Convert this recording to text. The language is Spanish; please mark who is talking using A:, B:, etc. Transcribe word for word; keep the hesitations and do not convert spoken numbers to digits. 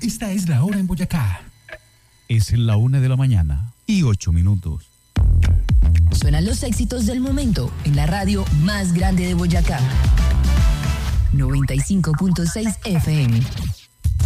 A: esta es la hora en Boyacá.
B: Es la una de la mañana y ocho minutos.
C: Suenan los éxitos del momento en la radio más grande de Boyacá. noventa y cinco punto seis F M.